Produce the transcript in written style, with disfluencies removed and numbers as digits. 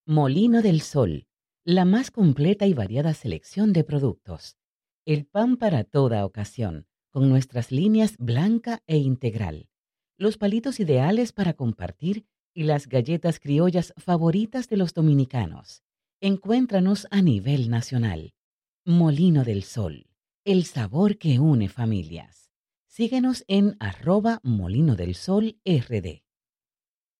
Molino del Sol, la más completa y variada selección de productos. El pan para toda ocasión, con nuestras líneas blanca e integral. Los palitos ideales para compartir y las galletas criollas favoritas de los dominicanos. Encuéntranos a nivel nacional. Molino del Sol, el sabor que une familias. Síguenos en @Molino del Sol RD.